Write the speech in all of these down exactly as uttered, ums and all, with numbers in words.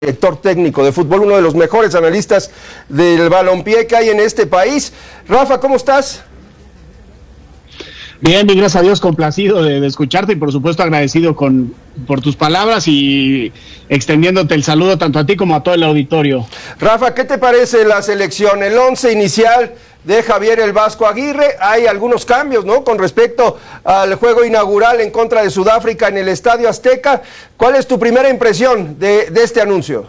director técnico de fútbol, uno de los mejores analistas del balompié que hay en este país. Rafa, ¿cómo estás? Bien, y gracias a Dios, complacido de, de escucharte y por supuesto agradecido con por tus palabras y extendiéndote el saludo tanto a ti como a todo el auditorio. Rafa, ¿qué te parece la selección? El once inicial de Javier el Vasco Aguirre, hay algunos cambios, ¿no? Con respecto al juego inaugural en contra de Sudáfrica en el Estadio Azteca. ¿Cuál es tu primera impresión de, de este anuncio?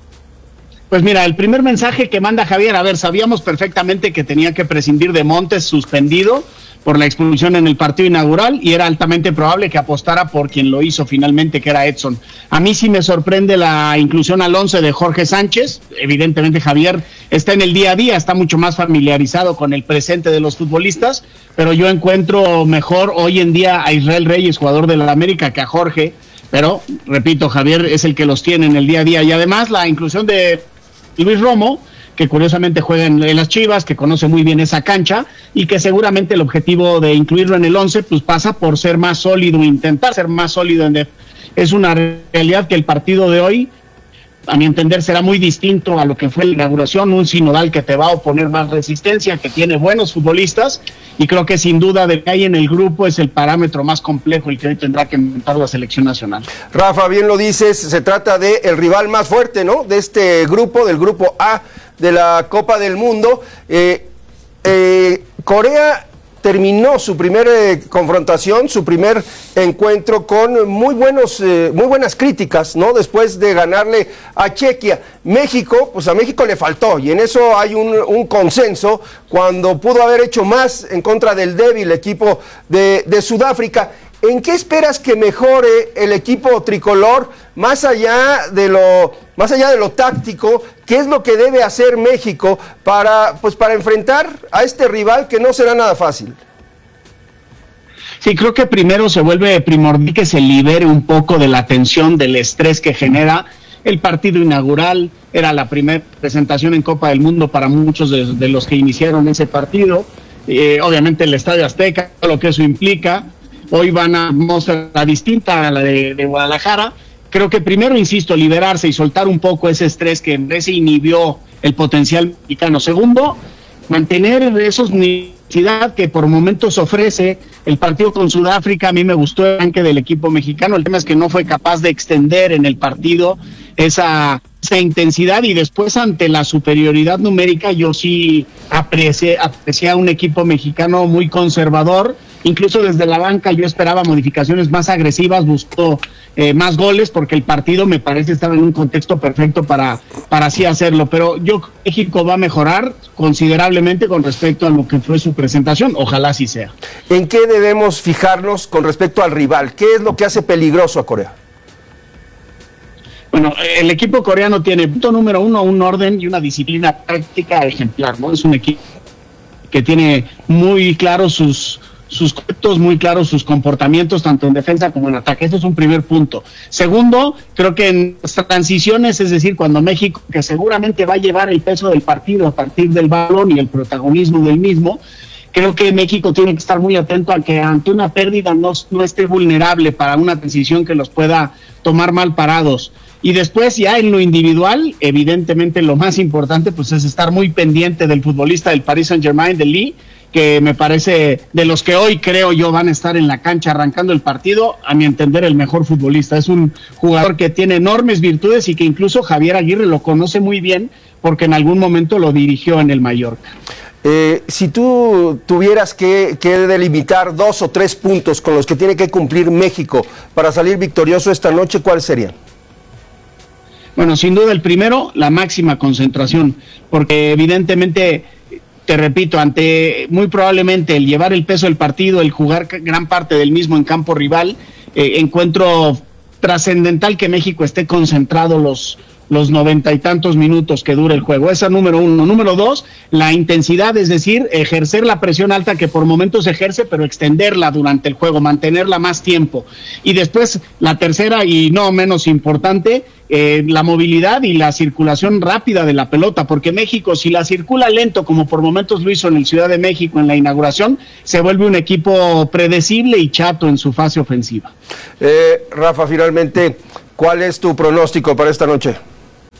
Pues mira, el primer mensaje que manda Javier, a ver, sabíamos perfectamente que tenía que prescindir de Montes, suspendido por la expulsión en el partido inaugural, y era altamente probable que apostara por quien lo hizo finalmente, que era Edson. A mí sí me sorprende la inclusión al once de Jorge Sánchez. Evidentemente Javier está en el día a día, está mucho más familiarizado con el presente de los futbolistas, pero yo encuentro mejor hoy en día a Israel Reyes, jugador de la América, que a Jorge, pero repito, Javier es el que los tiene en el día a día, y además la inclusión de Luis Romo, que curiosamente juega en, en las Chivas, que conoce muy bien esa cancha, y que seguramente el objetivo de incluirlo en el once pues pasa por ser más sólido, intentar ser más sólido. En def- es una realidad que el partido de hoy, a mi entender, será muy distinto a lo que fue la inauguración, un sinodal que te va a oponer más resistencia, que tiene buenos futbolistas, y creo que sin duda de que hay en el grupo es el parámetro más complejo el que hoy tendrá que enfrentar la selección nacional. Rafa, bien lo dices, se trata de el rival más fuerte, ¿no? De este grupo, del grupo A de la Copa del Mundo. Eh, eh, Corea terminó su primera eh, confrontación, su primer encuentro con muy buenos, eh, muy buenas críticas, ¿no? Después de ganarle a Chequia. México, pues a México le faltó, y en eso hay un, un consenso, cuando pudo haber hecho más en contra del débil equipo de, de Sudáfrica. ¿En qué esperas que mejore el equipo tricolor, más allá de lo, más allá de lo táctico? ¿Qué es lo que debe hacer México para, pues, para enfrentar a este rival que no será nada fácil? Sí, creo que primero se vuelve primordial que se libere un poco de la tensión, del estrés que genera el partido inaugural. Era la primera presentación en Copa del Mundo para muchos de, de los que iniciaron ese partido. Eh, obviamente el Estadio Azteca, lo que eso implica. Hoy van a mostrar distinta a la de, de Guadalajara. Creo que primero, insisto, liberarse y soltar un poco ese estrés que ese inhibió el potencial mexicano. Segundo, mantener esos necesidad que por momentos ofrece el partido con Sudáfrica. A mí me gustó el arranque del equipo mexicano. El tema es que no fue capaz de extender en el partido esa, esa intensidad, y después ante la superioridad numérica yo sí aprecié, aprecié a un equipo mexicano muy conservador. Incluso desde la banca yo esperaba modificaciones más agresivas, buscó eh, más goles, porque el partido me parece estar en un contexto perfecto para, para así hacerlo. Pero yo creo que México va a mejorar considerablemente con respecto a lo que fue su presentación. Ojalá así sea. ¿En qué debemos fijarnos con respecto al rival? ¿Qué es lo que hace peligroso a Corea? Bueno, el equipo coreano tiene, punto número uno, un orden y una disciplina táctica ejemplar, ¿no? Es un equipo que tiene muy claros sus... sus conceptos, muy claros sus comportamientos, tanto en defensa como en ataque. Ese es un primer punto. Segundo, creo que en las transiciones, es decir, cuando México, que seguramente va a llevar el peso del partido a partir del balón y el protagonismo del mismo, creo que México tiene que estar muy atento a que ante una pérdida no, no esté vulnerable para una transición que los pueda tomar mal parados. Y después, ya en lo individual, evidentemente lo más importante pues es estar muy pendiente del futbolista del Paris Saint-Germain, de Lee, que me parece, de los que hoy creo yo van a estar en la cancha arrancando el partido, a mi entender el mejor futbolista. Es un jugador que tiene enormes virtudes y que incluso Javier Aguirre lo conoce muy bien, porque en algún momento lo dirigió en el Mallorca. Eh, si tú tuvieras que, que delimitar dos o tres puntos con los que tiene que cumplir México para salir victorioso esta noche, ¿cuáles serían? Bueno, sin duda el primero, la máxima concentración, porque evidentemente, te repito, ante muy probablemente el llevar el peso del partido, el jugar gran parte del mismo en campo rival, eh, encuentro trascendental que México esté concentrado los los noventa y tantos minutos que dura el juego. Esa número uno. Número dos, la intensidad, es decir, ejercer la presión alta que por momentos ejerce, pero extenderla durante el juego, mantenerla más tiempo. Y después, la tercera y no menos importante, eh, la movilidad y la circulación rápida de la pelota, porque México, si la circula lento, como por momentos lo hizo en el Ciudad de México en la inauguración, se vuelve un equipo predecible y chato en su fase ofensiva. Eh, Rafa, finalmente, ¿cuál es tu pronóstico para esta noche?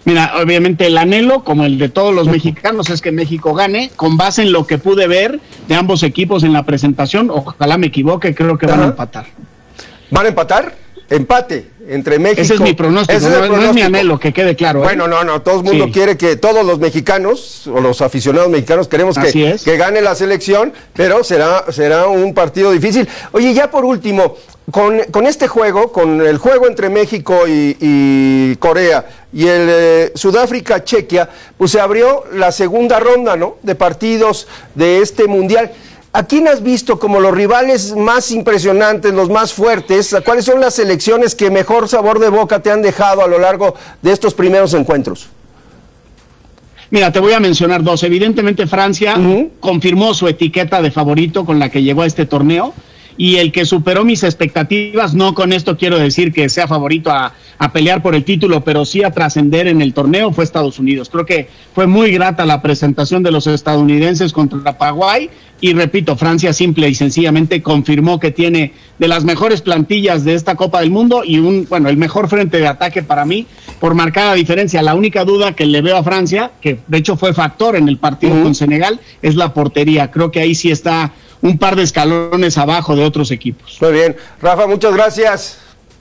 Mira, obviamente el anhelo, como el de todos los mexicanos, es que México gane, con base en lo que pude ver de ambos equipos en la presentación. Ojalá me equivoque, creo que van Ajá. a empatar. ¿Van a empatar? Empate entre México. Ese es mi pronóstico, Ese no, es, el pronóstico. no es mi anhelo, que quede claro. ¿eh? Bueno, no, no, todo el mundo sí. quiere que todos los mexicanos, o los aficionados mexicanos, queremos que, que gane la selección, pero será, será un partido difícil. Oye, ya por último, con, con este juego, con el juego entre México y, y Corea y el eh, Sudáfrica-Chequia, pues se abrió la segunda ronda, ¿no?, de partidos de este Mundial. ¿A quién has visto como los rivales más impresionantes, los más fuertes? ¿Cuáles son las selecciones que mejor sabor de boca te han dejado a lo largo de estos primeros encuentros? Mira, te voy a mencionar dos. Evidentemente Francia uh-huh. confirmó su etiqueta de favorito con la que llegó a este torneo, y el que superó mis expectativas, no con esto quiero decir que sea favorito a, a pelear por el título, pero sí a trascender en el torneo, fue Estados Unidos. Creo que fue muy grata la presentación de los estadounidenses contra Paraguay, y repito, Francia simple y sencillamente confirmó que tiene de las mejores plantillas de esta Copa del Mundo y un, bueno, el mejor frente de ataque para mí, por marcada diferencia. La única duda que le veo a Francia, que de hecho fue factor en el partido uh-huh. con Senegal, es la portería. Creo que ahí sí está un par de escalones abajo de otros equipos. Muy bien. Rafa, muchas gracias.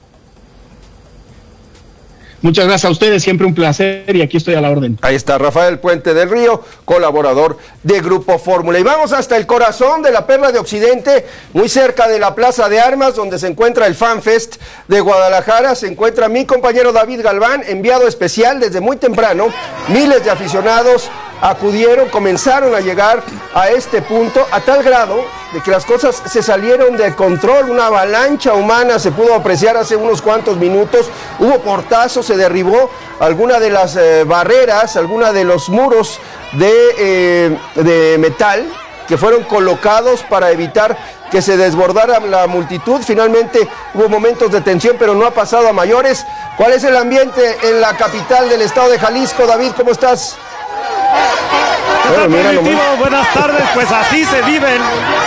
Muchas gracias a ustedes, siempre un placer y aquí estoy a la orden. Ahí está Rafael Puente del Río, colaborador de Grupo Fórmula. Y vamos hasta el corazón de la Perla de Occidente, muy cerca de la Plaza de Armas, donde se encuentra el FanFest de Guadalajara. Se encuentra mi compañero David Galván, enviado especial desde muy temprano. Miles de aficionados acudieron, comenzaron a llegar a este punto, a tal grado de que las cosas se salieron de control. Una avalancha humana se pudo apreciar hace unos cuantos minutos. Hubo portazos, se derribó alguna de las eh, barreras, alguna de los muros de, eh, de metal que fueron colocados para evitar que se desbordara la multitud. Finalmente hubo momentos de tensión, pero no ha pasado a mayores. ¿Cuál es el ambiente en la capital del estado de Jalisco? David, ¿cómo estás? Bueno, mira, no... Buenas tardes, pues así se vive en,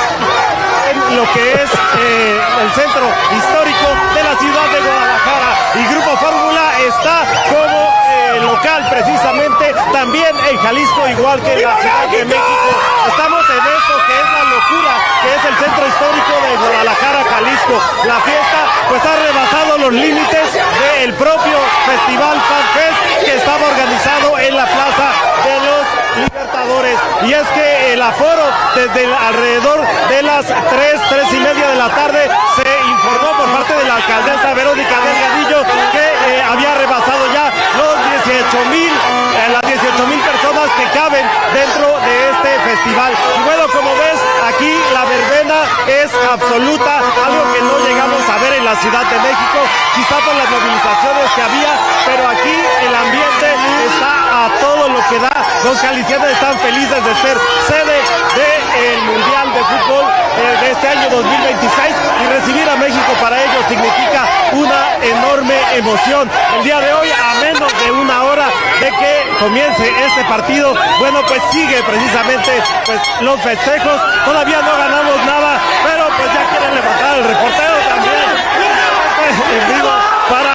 en lo que es eh, el centro histórico de la ciudad de Guadalajara, y Grupo Fórmula está como eh, local precisamente también en Jalisco, igual que en la Ciudad de México. Estamos en esto que es la locura, que es el centro histórico de Guadalajara, Jalisco. La fiesta pues ha rebasado los límites del propio Festival FanFest que estaba organizado en la Plaza de los Libertadores, y es que el aforo desde el, alrededor de las tres, tres y media de la tarde se informó por parte de la alcaldesa Verónica Delgadillo que eh, había rebasado ya los dieciocho mil, eh, las dieciocho mil personas que caben dentro de este festival. Y bueno, como ves, aquí la verbena es absoluta, algo que no llegamos a ver en la Ciudad de México, quizá por las movilizaciones que había, pero aquí el ambiente está a todo lo que da. Los jaliscienses están felices de ser sede del Mundial de Fútbol eh, de este año dos mil veintiséis, y recibir a México para ellos significa una enorme emoción. El día de hoy, a menos de una hora de que comience este partido, bueno, pues sigue precisamente pues los festejos. Todavía no ganamos nada, pero pues ya quieren levantar al reportero también pues, en vivo para...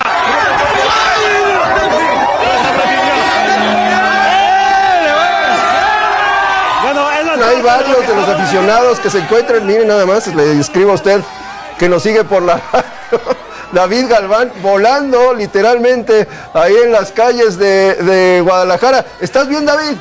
Hay varios de los aficionados que se encuentran, miren nada más, le escribo a usted que nos sigue por la David Galván, volando literalmente ahí en las calles de, de Guadalajara. ¿Estás bien, David?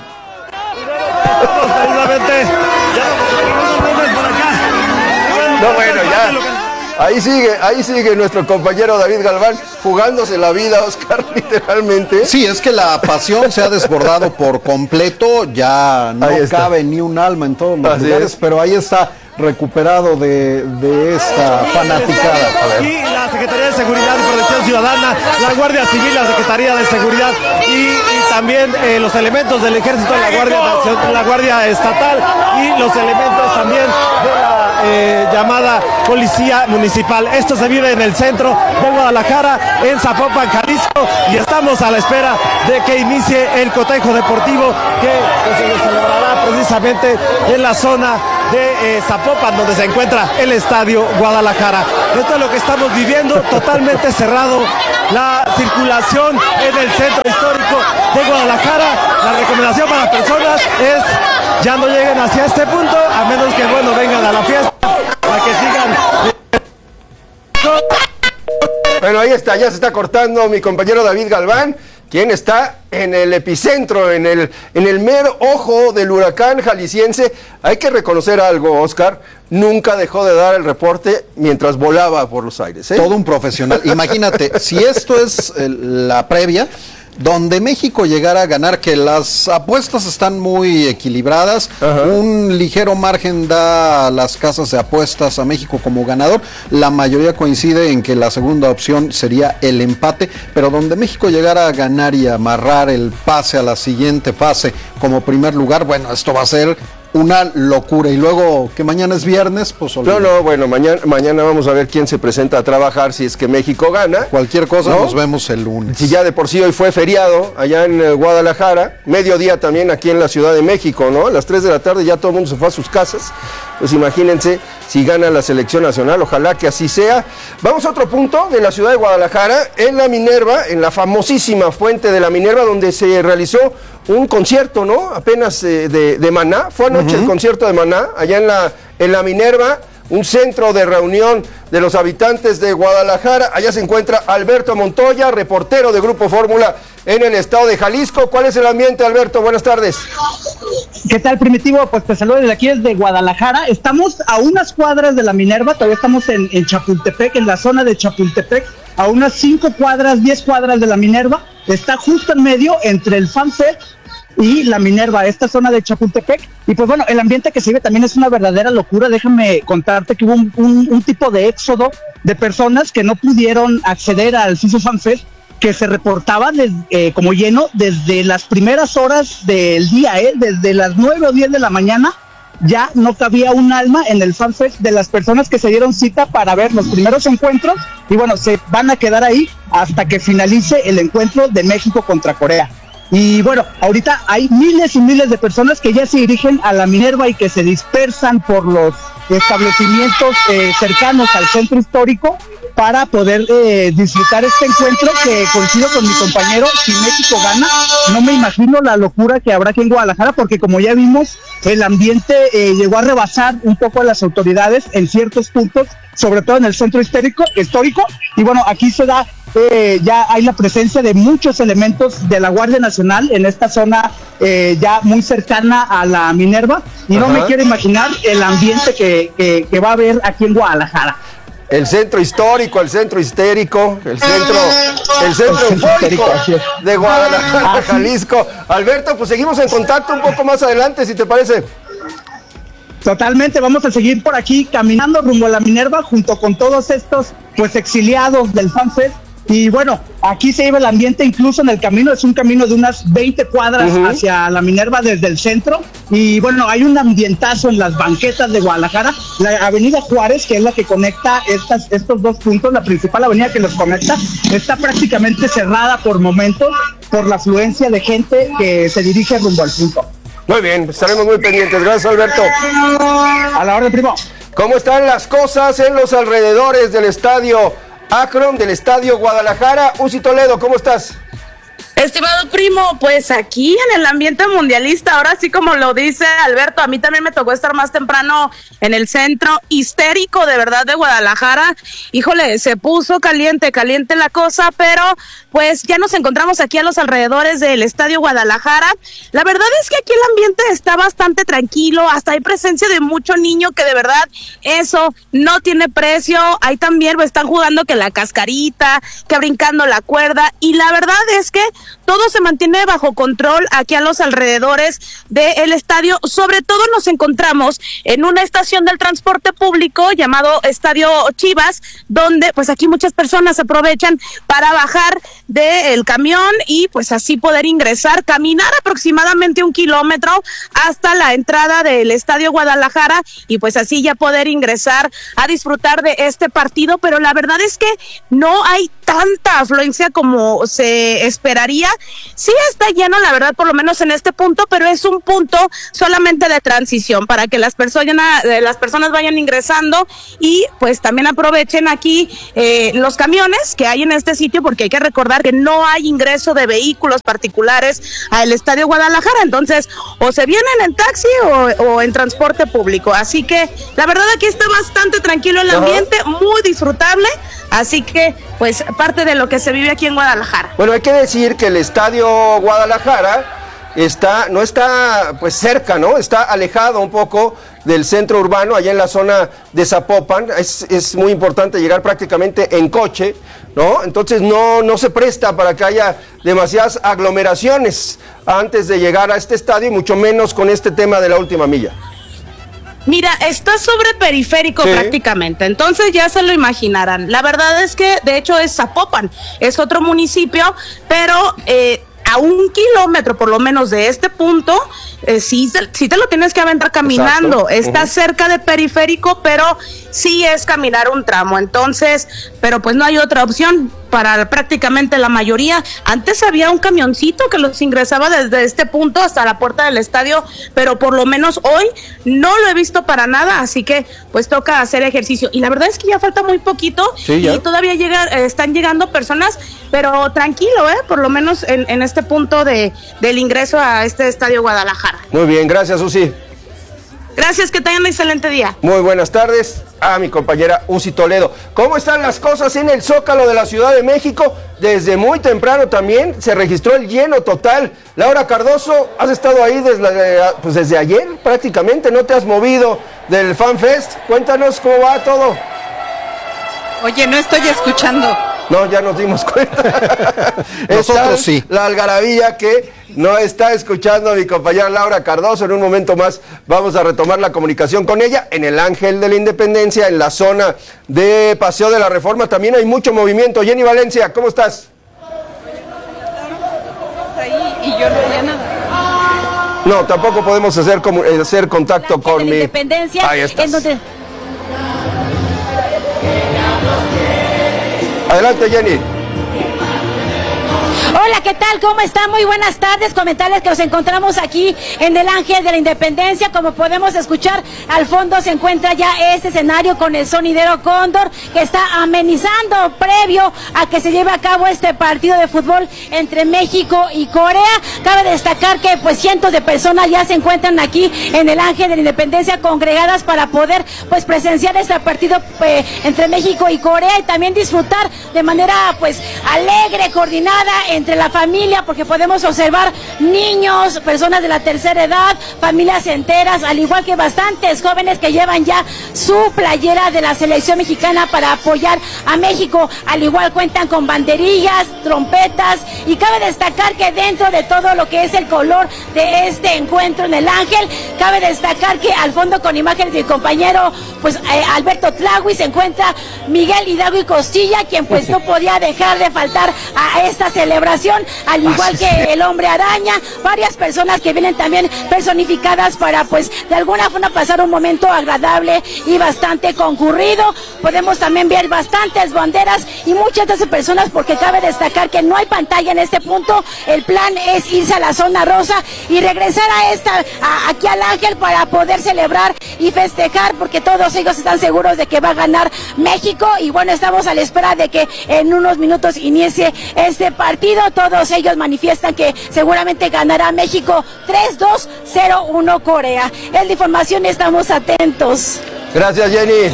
No, bueno, ya. Ahí sigue, ahí sigue nuestro compañero David Galván jugándose la vida, Oscar, literalmente. Sí, es que la pasión se ha desbordado por completo, ya no cabe ni un alma en todos los Así lugares, es. Pero ahí está recuperado de, de esta fanaticada. Y la Secretaría de Seguridad y Protección Ciudadana, la Guardia Civil, la Secretaría de Seguridad y, y también eh, los elementos del Ejército, la Guardia, la Guardia Estatal y los elementos también de la eh, llamada Policía Municipal. Esto se vive en el centro de Guadalajara, en Zapopan, Jalisco, y estamos a la espera de que inicie el cotejo deportivo que, que se celebrará precisamente en la zona de eh, Zapopan, donde se encuentra el Estadio Guadalajara. Esto es lo que estamos viviendo, totalmente cerrado la circulación en el centro histórico de Guadalajara. La recomendación para las personas es ya no lleguen hacia este punto, a menos que, bueno, vengan a la fiesta para que sigan. Bueno, ahí está, ya se está cortando mi compañero David Galván, quien está en el epicentro, en el, en el mero ojo del huracán jalisciense. Hay que reconocer algo, Oscar, nunca dejó de dar el reporte mientras volaba por los aires, ¿eh? Todo un profesional. Imagínate, si esto es eh, la previa, donde México llegara a ganar, que las apuestas están muy equilibradas, ajá, un ligero margen da a las casas de apuestas a México como ganador, la mayoría coincide en que la segunda opción sería el empate, pero donde México llegara a ganar y amarrar el pase a la siguiente fase como primer lugar, bueno, esto va a ser una locura. Y luego que mañana es viernes, pues olvida. No, no, bueno, mañana, mañana vamos a ver quién se presenta a trabajar si es que México gana. Cualquier cosa, ¿no? Nos vemos el lunes. Si ya de por sí hoy fue feriado allá en eh, Guadalajara, mediodía también aquí en la Ciudad de México, ¿no? A las tres de la tarde ya todo el mundo se fue a sus casas. Pues imagínense si gana la selección nacional, ojalá que así sea. Vamos a otro punto de la ciudad de Guadalajara, en la Minerva, en la famosísima fuente de la Minerva, donde se realizó un concierto, ¿no? Apenas eh, de, de Maná, fue anoche uh-huh. el concierto de Maná, allá en la, en la Minerva, un centro de reunión de los habitantes de Guadalajara. Allá se encuentra Alberto Montoya, reportero de Grupo Fórmula en el estado de Jalisco. ¿Cuál es el ambiente, Alberto? Buenas tardes. ¿Qué tal, Primitivo? Pues te saludo desde aquí, desde Guadalajara. Estamos a unas cuadras de la Minerva, todavía estamos en, en Chapultepec, en la zona de Chapultepec, a unas cinco cuadras, diez cuadras de la Minerva. Está justo en medio entre el FanFest y la Minerva, esta zona de Chapultepec. Y pues bueno, el ambiente que se vive también es una verdadera locura. Déjame contarte que hubo un, un, un tipo de éxodo de personas que no pudieron acceder al CISO FanFest, que se reportaba de, eh, como lleno desde las primeras horas del día, ¿eh? Desde las nueve o diez de la mañana. Ya no cabía un alma en el FanFest de las personas que se dieron cita para ver los primeros encuentros, y bueno, se van a quedar ahí hasta que finalice el encuentro de México contra Corea. Y bueno, ahorita hay miles y miles de personas que ya se dirigen a la Minerva y que se dispersan por los establecimientos eh, cercanos al centro histórico para poder eh, disfrutar este encuentro, que coincido con mi compañero, si México gana, no me imagino la locura que habrá aquí en Guadalajara, porque como ya vimos, el ambiente eh, llegó a rebasar un poco a las autoridades en ciertos puntos, sobre todo en el centro histórico, histórico y bueno, aquí se da, eh, ya hay la presencia de muchos elementos de la Guardia Nacional en esta zona eh, ya muy cercana a la Minerva, y Ajá. no me quiero imaginar el ambiente que, que, que va a haber aquí en Guadalajara. El centro histórico, el centro histérico, el centro, el centro eufórico de Guadalajara, Jalisco. Alberto, pues seguimos en contacto un poco más adelante, si te parece. Totalmente, vamos a seguir por aquí caminando rumbo a la Minerva junto con todos estos pues exiliados del FanFest. Y bueno, aquí se lleva el ambiente incluso en el camino, es un camino de unas veinte cuadras uh-huh. hacia la Minerva desde el centro. Y bueno, hay un ambientazo en las banquetas de Guadalajara. La avenida Juárez, que es la que conecta estas, estos dos puntos, la principal avenida que los conecta, está prácticamente cerrada por momentos por la afluencia de gente que se dirige rumbo al punto. Muy bien, estaremos muy pendientes. Gracias, Alberto. A la orden, primo. ¿Cómo están las cosas en los alrededores del estadio Akron, del estadio Guadalajara? Uzi Toledo, ¿cómo estás? Estimado primo, pues aquí en el ambiente mundialista, ahora sí como lo dice Alberto, a mí también me tocó estar más temprano en el centro histérico de verdad de Guadalajara. Híjole, se puso caliente, caliente la cosa, pero pues ya nos encontramos aquí a los alrededores del estadio Guadalajara. La verdad es que aquí el ambiente está bastante tranquilo, hasta hay presencia de mucho niño que de verdad eso no tiene precio. Ahí también pues, están jugando que la cascarita, que brincando la cuerda, y la verdad es que todo se mantiene bajo control aquí a los alrededores del estadio. Sobre todo nos encontramos en una estación del transporte público llamado Estadio Chivas, donde pues aquí muchas personas aprovechan para bajar del camión y pues así poder ingresar, caminar aproximadamente un kilómetro hasta la entrada del Estadio Guadalajara y pues así ya poder ingresar a disfrutar de este partido. Pero la verdad es que no hay tanta afluencia como se esperaría. Sí está lleno, la verdad, por lo menos en este punto, pero es un punto solamente de transición para que las personas, las personas vayan ingresando y pues también aprovechen aquí eh, los camiones que hay en este sitio, porque hay que recordar que no hay ingreso de vehículos particulares al Estadio Guadalajara, entonces o se vienen en taxi o, o en transporte público, así que la verdad aquí está bastante tranquilo el ambiente, muy disfrutable, así que pues parte de lo que se vive aquí en Guadalajara. Bueno, hay que decir que el Estadio Guadalajara está, no está pues cerca, ¿no? Está alejado un poco del centro urbano, allá en la zona de Zapopan. Es, es muy importante llegar prácticamente en coche, ¿no? Entonces no, no se presta para que haya demasiadas aglomeraciones antes de llegar a este estadio, y mucho menos con este tema de la última milla. Mira, está sobre periférico, sí, prácticamente, entonces ya se lo imaginarán. La verdad es que, de hecho, es Zapopan, es otro municipio, pero eh, a un kilómetro por lo menos de este punto, eh, sí, sí te lo tienes que aventar caminando. Exacto. Está uh-huh. cerca de periférico, pero sí es caminar un tramo, entonces, pero pues no hay otra opción para prácticamente la mayoría. Antes había un camioncito que los ingresaba desde este punto hasta la puerta del estadio, pero por lo menos hoy no lo he visto para nada, así que pues toca hacer ejercicio, y la verdad es que ya falta muy poquito, sí, y todavía llega, eh, están llegando personas, pero tranquilo, eh, por lo menos en, en este punto de del ingreso a este Estadio Guadalajara. Muy bien, gracias, Susi. Gracias, que tengan un excelente día. Muy buenas tardes a mi compañera Uzi Toledo. ¿Cómo están las cosas en el Zócalo de la Ciudad de México? Desde muy temprano también se registró el lleno total. Laura Cardoso, has estado ahí desde, pues desde ayer prácticamente, no te has movido del Fan Fest. Cuéntanos cómo va todo. Oye, no estoy escuchando. No, ya nos dimos cuenta. Nosotros sí. La algarabía que no está escuchando a mi compañera Laura Cardoso. En un momento más vamos a retomar la comunicación con ella en el Ángel de la Independencia, en la zona de Paseo de la Reforma. También hay mucho movimiento. Jenny Valencia, ¿cómo estás? Ahí y yo no veía nada. No, tampoco podemos hacer, hacer contacto con mi... Independencia. Ahí estás. En donde... Adelante, Jenny. Hola, ¿qué tal? ¿Cómo están? Muy buenas tardes. Comentarles que nos encontramos aquí en el Ángel de la Independencia. Como podemos escuchar, al fondo se encuentra ya este escenario con el sonidero Cóndor, que está amenizando previo a que se lleve a cabo este partido de fútbol entre México y Corea. Cabe destacar que pues cientos de personas ya se encuentran aquí en el Ángel de la Independencia congregadas para poder pues presenciar este partido eh, entre México y Corea, y también disfrutar de manera pues alegre, coordinada entre la familia, porque podemos observar niños, personas de la tercera edad, familias enteras, al igual que bastantes jóvenes que llevan ya su playera de la selección mexicana para apoyar a México. Al igual cuentan con banderillas, trompetas, y cabe destacar que dentro de todo lo que es el color de este encuentro en el Ángel, cabe destacar que al fondo, con imágenes de mi compañero pues eh, Alberto Tlahui, se encuentra Miguel Hidalgo y Costilla, quien pues no podía dejar de faltar a esta celebración, al igual que el Hombre Araña, varias personas que vienen también personificadas para pues de alguna forma pasar un momento agradable y bastante concurrido. Podemos también ver bastantes banderas y muchas de esas personas, porque cabe destacar que no hay pantalla en este punto. El plan es irse a la zona rosa y regresar a esta a, aquí al Ángel para poder celebrar y festejar, porque todos ellos están seguros de que va a ganar México, y bueno, estamos a la espera de que en unos minutos inicie este partido. Todos ellos manifiestan que seguramente ganará México tres dos cero uno Corea. Es la información, estamos atentos. Gracias, Jenny.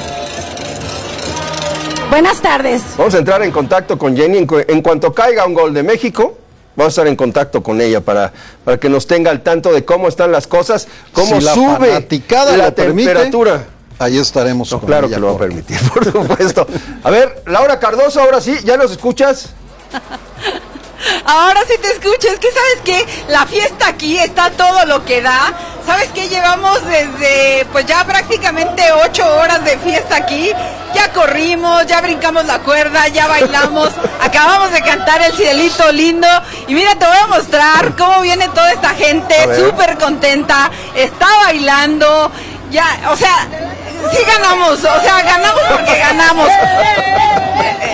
Buenas tardes. Vamos a entrar en contacto con Jenny. En, cu en cuanto caiga un gol de México, vamos a estar en contacto con ella para, para que nos tenga al tanto de cómo están las cosas, cómo si sube la, la temperatura. Permite, ahí estaremos. No, con claro ella, que lo va a permitir, por supuesto. A ver, Laura Cardoso, ahora sí, ¿ya nos escuchas? Ahora sí te escucho. Es que sabes que la fiesta aquí está todo lo que da. Sabes que llevamos desde pues ya prácticamente ocho horas de fiesta aquí. Ya corrimos, ya brincamos la cuerda, ya bailamos, acabamos de cantar El Cielito Lindo. Y mira, te voy a mostrar cómo viene toda esta gente, súper contenta, está bailando. Ya, o sea, sí ganamos, o sea, ganamos porque ganamos.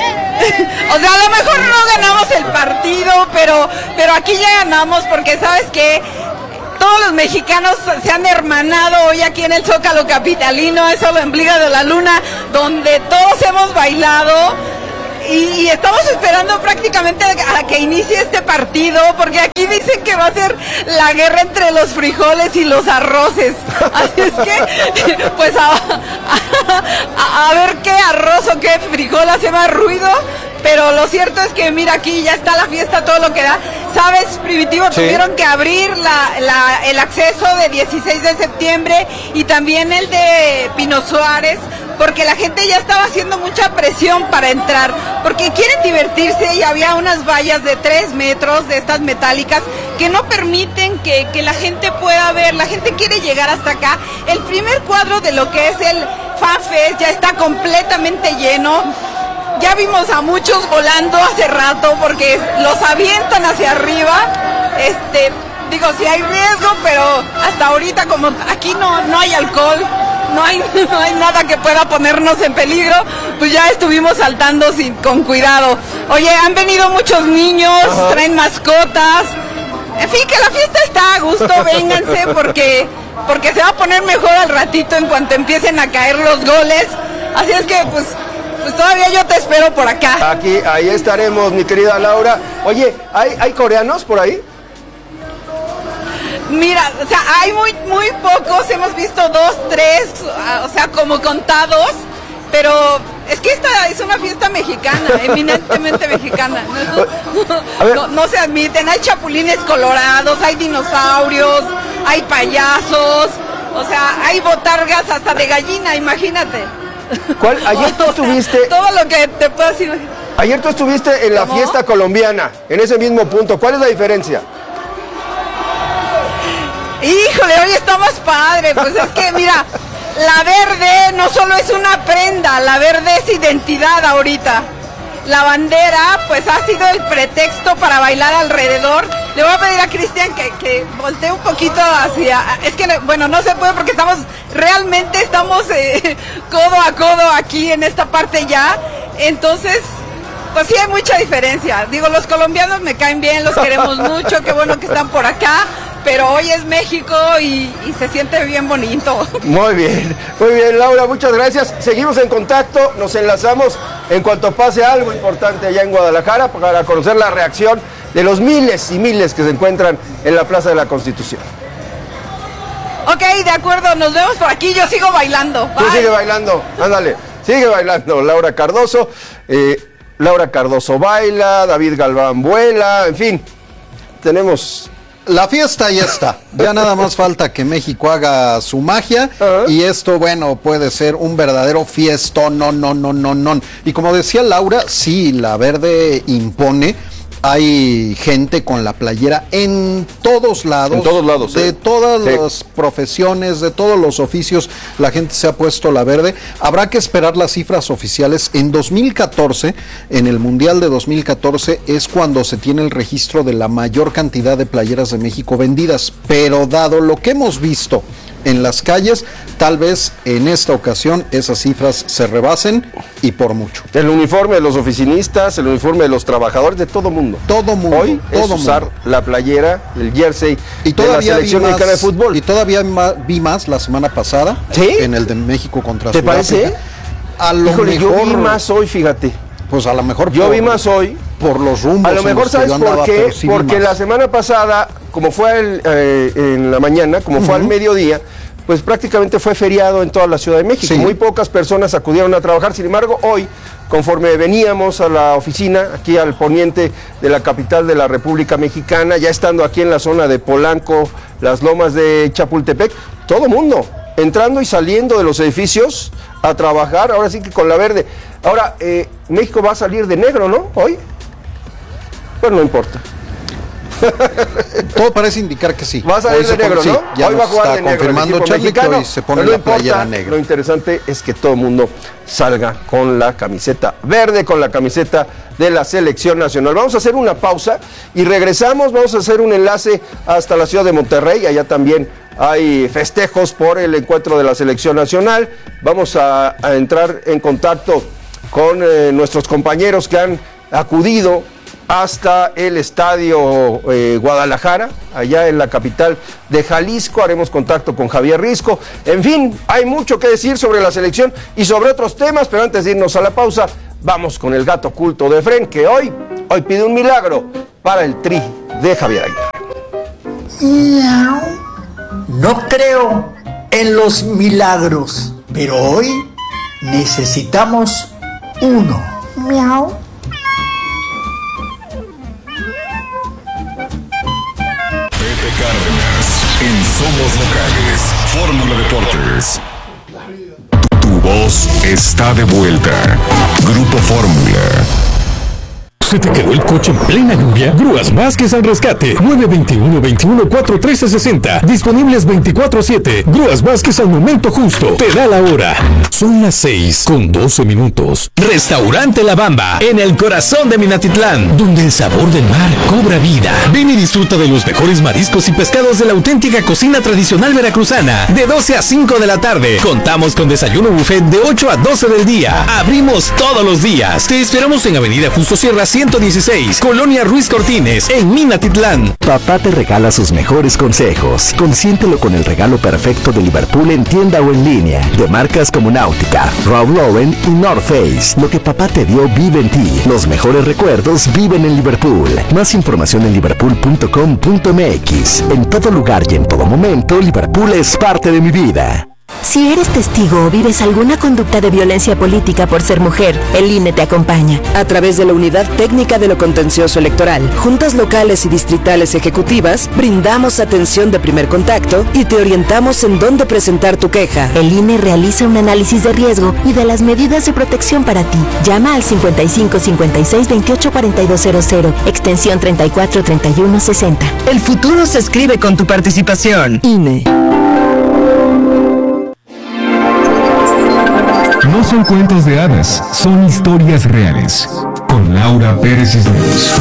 O sea, a lo mejor no ganamos el partido, pero, pero aquí ya ganamos porque, ¿sabes qué? Todos los mexicanos se han hermanado hoy aquí en el Zócalo capitalino, eso lo emplica de la Luna, donde todos hemos bailado y, y estamos esperando prácticamente a que inicie este partido, porque aquí dicen que va a ser la guerra entre los frijoles y los arroces. Así es que, pues a, a, a ver qué arroz o qué frijol hace más ruido. Pero lo cierto es que, mira, aquí ya está la fiesta, todo lo que da. ¿Sabes, Primitivo? Sí. Tuvieron que abrir la, la, el acceso de dieciséis de septiembre y también el de Pino Suárez, porque la gente ya estaba haciendo mucha presión para entrar, porque quieren divertirse y había unas vallas de tres metros de estas metálicas que no permiten que, que la gente pueda ver. La gente quiere llegar hasta acá. El primer cuadro de lo que es el FanFest ya está completamente lleno. Ya vimos a muchos volando hace rato porque los avientan hacia arriba. Este, digo, sí hay riesgo, pero hasta ahorita como aquí no, no hay alcohol, no hay, no hay nada que pueda ponernos en peligro, pues ya estuvimos saltando sin, con cuidado. Oye, han venido muchos niños, ajá, traen mascotas. En fin, que la fiesta está a gusto, vénganse porque, porque se va a poner mejor al ratito en cuanto empiecen a caer los goles. Así es que, pues... Pues todavía yo te espero por acá. Aquí, ahí estaremos, mi querida Laura. Oye, ¿hay, hay coreanos por ahí? Mira, o sea, hay muy, muy pocos, hemos visto dos, tres, o sea, como contados, pero es que esta es una fiesta mexicana, eminentemente mexicana. No, no, no se admiten, hay chapulines colorados, hay dinosaurios, hay payasos, o sea, hay botargas hasta de gallina, imagínate. ¿Cuál? Ayer tú estuviste... Todo lo que te puedo decir. Ayer tú estuviste en la ¿Cómo? fiesta colombiana, en ese mismo punto. ¿Cuál es la diferencia? Híjole, hoy está más padre. Pues es que, mira, la verde no solo es una prenda, la verde es identidad ahorita. La bandera, pues ha sido el pretexto para bailar alrededor. Le voy a pedir a Cristian que, que voltee un poquito hacia... Es que, bueno, no se puede porque estamos, realmente estamos eh, codo a codo aquí en esta parte ya. Entonces, pues sí hay mucha diferencia. Digo, los colombianos me caen bien, los queremos mucho, qué bueno que están por acá. Pero hoy es México y, y se siente bien bonito. Muy bien, muy bien, Laura, muchas gracias. Seguimos en contacto, nos enlazamos en cuanto pase algo importante allá en Guadalajara para conocer la reacción de los miles y miles que se encuentran en la Plaza de la Constitución. Ok, de acuerdo, nos vemos por aquí, yo sigo bailando. Bye. Tú sigue bailando, ándale, sigue bailando, Laura Cardoso. Eh, Laura Cardoso baila, David Galván vuela, en fin, tenemos... La fiesta ya está, ya nada más falta que México haga su magia uh-huh. y esto, bueno, puede ser un verdadero fiestón, no, no, no, no, no. Y como decía Laura, sí, la verde impone. Hay gente con la playera en todos lados. En todos lados. De ¿eh? todas sí. las profesiones, de todos los oficios, la gente se ha puesto la verde. Habrá que esperar las cifras oficiales. En dos mil catorce, en el Mundial de dos mil catorce, es cuando se tiene el registro de la mayor cantidad de playeras de México vendidas. Pero dado lo que hemos visto en las calles, tal vez en esta ocasión esas cifras se rebasen y por mucho. El uniforme de los oficinistas, el uniforme de los trabajadores, de todo mundo. Todo mundo. Hoy todo es usar mundo. la playera, el jersey y de la selección más, mexicana de fútbol. Y todavía vi más la semana pasada, ¿sí? En el de México contra ¿Te Sudáfrica. parece? A lo Híjole, mejor, yo vi más hoy, fíjate. Pues a lo mejor yo por, vi más hoy por los rumbos. A lo mejor sabes andaba, por qué, sí porque la semana pasada, como fue el, eh, en la mañana, como uh-huh. fue al mediodía, pues prácticamente fue feriado en toda la Ciudad de México. Sí. Muy pocas personas acudieron a trabajar. Sin embargo, hoy, conforme veníamos a la oficina, aquí al poniente de la capital de la República Mexicana, ya estando aquí en la zona de Polanco, las lomas de Chapultepec, todo mundo entrando y saliendo de los edificios a trabajar, ahora sí que con la verde. Ahora, eh, México va a salir de negro, ¿no? Hoy. Bueno, no importa. Todo parece indicar que sí. Va a salir de negro, pone, ¿no? Sí, ya hoy va a jugar está de negro. Confirmando Charlie que hoy se pone no la importa, playera negra. Lo interesante es que todo el mundo salga con la camiseta verde, con la camiseta de la selección nacional. Vamos a hacer una pausa y regresamos. Vamos a hacer un enlace hasta la ciudad de Monterrey. Allá también hay festejos por el encuentro de la selección nacional. Vamos a, a entrar en contacto con eh, nuestros compañeros que han acudido hasta el estadio eh, Guadalajara, allá en la capital de Jalisco. Haremos contacto con Javier Risco. En fin, hay mucho que decir sobre la selección y sobre otros temas, pero antes de irnos a la pausa, vamos con el gato oculto de Efren, que hoy, hoy pide un milagro para el tri de Javier Aguilar. No creo en los milagros, pero hoy necesitamos uno. Miau. Pepe Cárdenas, en Somos Locales, Fórmula Deportes. Tu voz está de vuelta. Grupo Fórmula. ¿Se te quedó el coche en plena lluvia? Grúas Vázquez al rescate. nueve dos uno, veintiuno, cuatro trece sesenta. Disponibles veinticuatro siete. Grúas Vázquez al momento justo. Te da la hora. Son las seis con doce minutos. Restaurante La Bamba, en el corazón de Minatitlán, donde el sabor del mar cobra vida. Ven y disfruta de los mejores mariscos y pescados de la auténtica cocina tradicional veracruzana. De doce a cinco de la tarde. Contamos con desayuno buffet de ocho a doce del día. Abrimos todos los días. Te esperamos en Avenida Justo Sierra ciento dieciséis, Colonia Ruiz Cortines, en Minatitlán. Papá te regala sus mejores consejos. Consiéntelo con el regalo perfecto de Liverpool en tienda o en línea, de marcas como Náutica, Ralph Lauren y North Face. Lo que papá te dio vive en ti. Los mejores recuerdos viven en Liverpool. Más información en liverpool punto com punto m x. En todo lugar y en todo momento, Liverpool es parte de mi vida. Si eres testigo o vives alguna conducta de violencia política por ser mujer, el I N E te acompaña. A través de la Unidad Técnica de lo Contencioso Electoral, juntas locales y distritales ejecutivas, brindamos atención de primer contacto y te orientamos en dónde presentar tu queja. El I N E realiza un análisis de riesgo y de las medidas de protección para ti. Llama al cincuenta y cinco cincuenta y seis veintiocho cuarenta y dos cero cero, extensión treinta y cuatro treinta y uno sesenta. El futuro se escribe con tu participación. I N E. No son cuentos de hadas, son historias reales. Con Laura Pérez Cisneros.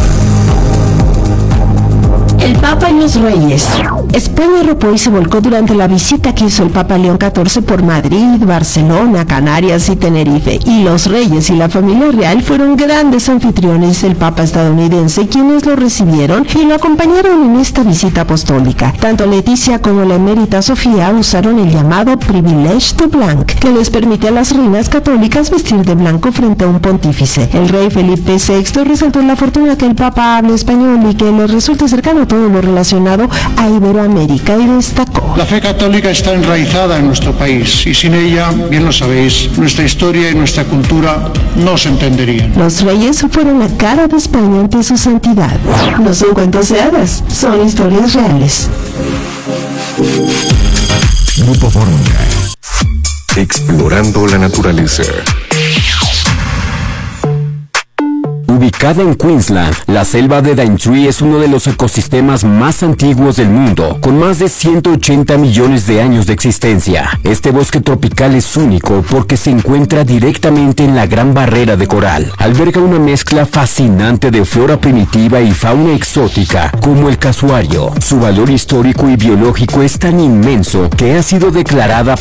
El Papa y los Reyes. España arropó y se volcó durante la visita que hizo el Papa León catorce por Madrid, Barcelona, Canarias y Tenerife. Y los reyes y la familia real fueron grandes anfitriones del Papa estadounidense, quienes lo recibieron y lo acompañaron en esta visita apostólica. Tanto Leticia como la emérita Sofía usaron el llamado privilège de blanc, que les permite a las reinas católicas vestir de blanco frente a un pontífice. El rey Felipe sexto resaltó la fortuna que el Papa hable español y que le resulte cercano todo lo relacionado a Iberoamérica, y destacó: la fe católica está enraizada en nuestro país y sin ella, bien lo sabéis, nuestra historia y nuestra cultura no se entenderían. Los reyes fueron la cara de España ante su santidad. No son cuentos de hadas, son historias reales. Grupo Fórmula. Explorando la naturaleza. Ubicada en Queensland, la selva de Daintree es uno de los ecosistemas más antiguos del mundo, con más de ciento ochenta millones de años de existencia. Este bosque tropical es único porque se encuentra directamente en la Gran Barrera de Coral. Alberga una mezcla fascinante de flora primitiva y fauna exótica, como el casuario. Su valor histórico y biológico es tan inmenso que ha sido declarada